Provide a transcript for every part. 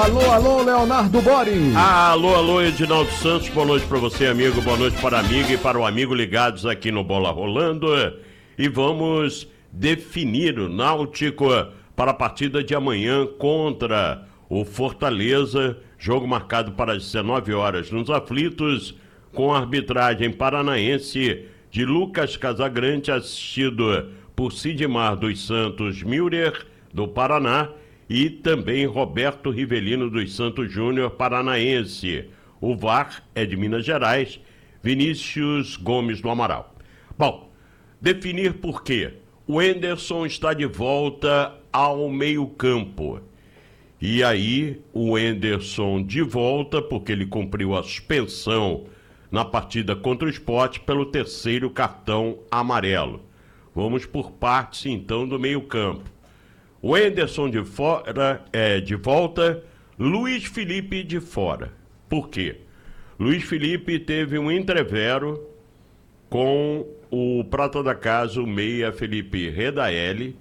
Alô, Leonardo Boris. Alô, Edinaldo Santos. Boa noite para você, amigo. Boa noite para a amiga e para o amigo ligados aqui no Bola Rolando. E vamos definir o Náutico para a partida de amanhã contra o Fortaleza. Jogo marcado para as 19 horas nos Aflitos, com a arbitragem paranaense de Lucas Casagrande, assistido por Sidmar dos Santos Müller, do Paraná, e também Roberto Rivelino dos Santos Júnior, paranaense. O VAR é de Minas Gerais, Vinícius Gomes do Amaral. Bom, definir por quê. O Henderson está de volta ao meio-campo. E aí, o Henderson de volta, porque ele cumpriu a suspensão na partida contra o Sport pelo 3º cartão amarelo. Vamos por partes, então, do meio-campo. O Henderson de volta, Luiz Felipe de fora. Por quê? Luiz Felipe teve um entrevero com o prata da casa, o meia Felipe Redaelli.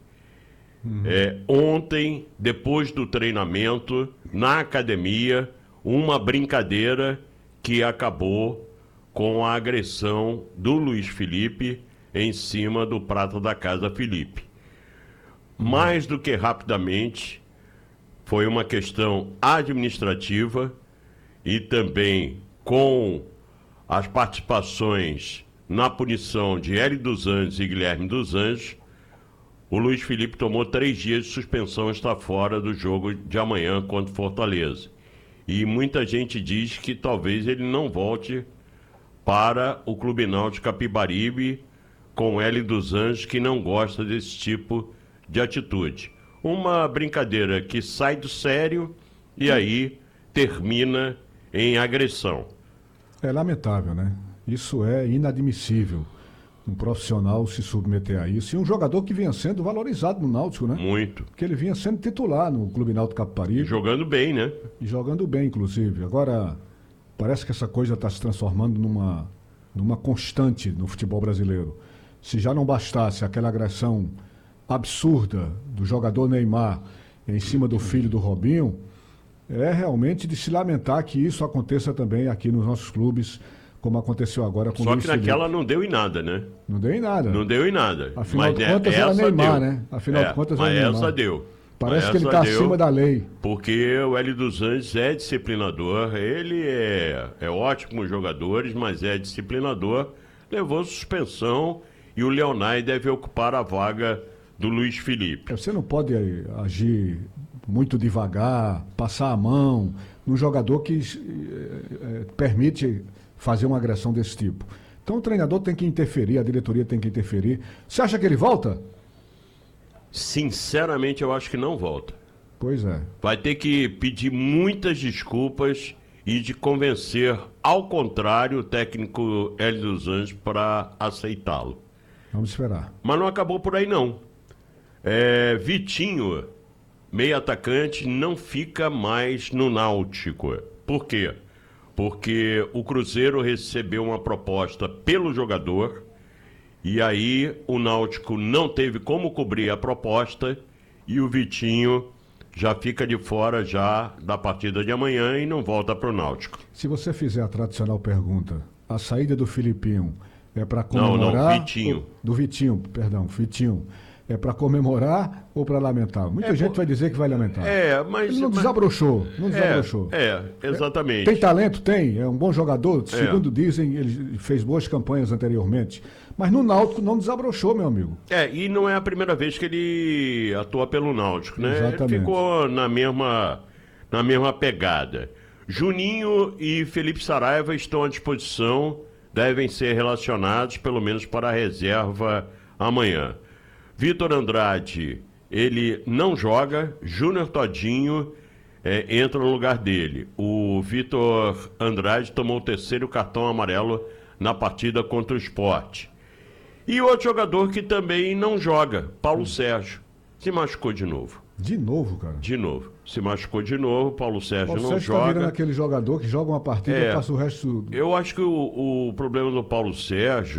Ontem, depois do treinamento, na academia, uma brincadeira que acabou com a agressão do Luiz Felipe em cima do prata da casa Felipe. Mais do que rapidamente, foi uma questão administrativa e também com as participações na punição de Hélio dos Anjos e Guilherme dos Anjos. O Luiz Felipe tomou 3 dias de suspensão e está fora do jogo de amanhã contra o Fortaleza. E muita gente diz que talvez ele não volte para o Clube Náutico Capibaribe com Hélio dos Anjos, que não gosta desse tipo de atitude. Uma brincadeira que sai do sério e aí termina em agressão. É lamentável, né? Isso é inadmissível. Um profissional se submeter a isso. E um jogador que vinha sendo valorizado no Náutico, né? Muito. Porque ele vinha sendo titular no Clube Náutico Capibaribe. Jogando bem, né? E jogando bem, inclusive. Agora, parece que essa coisa está se transformando numa constante no futebol brasileiro. Se já não bastasse aquela agressão absurda do jogador Neymar em cima do filho do Robinho, é realmente de se lamentar que isso aconteça também aqui nos nossos clubes, como aconteceu agora com o Luiz Felipe. Só que naquela não deu em nada, né? Não deu em nada. Não deu em nada. Afinal de contas era Neymar, né? Afinal de contas era Neymar. Mas essa deu. Parece que ele está acima da lei. Porque o Hélio dos Anjos é disciplinador, ele é ótimo com os jogadores, mas é disciplinador, levou suspensão e o Leonardo deve ocupar a vaga do Luiz Felipe. Você não pode agir muito devagar, passar a mão num jogador que permite fazer uma agressão desse tipo. Então o treinador tem que interferir, a diretoria tem que interferir. Você acha que ele volta? Sinceramente, eu acho que não volta. Pois é. Vai ter que pedir muitas desculpas e de convencer, ao contrário, o técnico Hélio dos Anjos para aceitá-lo. Vamos esperar. Mas não acabou por aí, não. Vitinho, meio atacante, não fica mais no Náutico. Por quê? Porque o Cruzeiro recebeu uma proposta pelo jogador e aí o Náutico não teve como cobrir a proposta e o Vitinho já fica de fora já da partida de amanhã e não volta para o Náutico. Se você fizer a tradicional pergunta, a saída do Filipinho é para comemorar... Vitinho. Do Vitinho, perdão, Vitinho. É para comemorar ou para lamentar? Muita gente vai dizer que vai lamentar. Mas... Ele não desabrochou, não desabrochou. Exatamente. Tem talento? Tem. É um bom jogador. Segundo dizem, ele fez boas campanhas anteriormente. Mas no Náutico não desabrochou, meu amigo. E não é a primeira vez que ele atua pelo Náutico, né? Exatamente. Ele ficou na mesma pegada. Juninho e Felipe Saraiva estão à disposição, devem ser relacionados, pelo menos para a reserva amanhã. Vitor Andrade, ele não joga, Júnior Todinho entra no lugar dele. O Vitor Andrade tomou o 3º cartão amarelo na partida contra o Sport. E outro jogador que também não joga, Paulo Sérgio, se machucou de novo. De novo, cara? De novo. Se machucou de novo, Paulo Sérgio não Sérgio joga. Tá virando aquele jogador que joga uma partida e passa o resto... Eu acho que o problema do Paulo Sérgio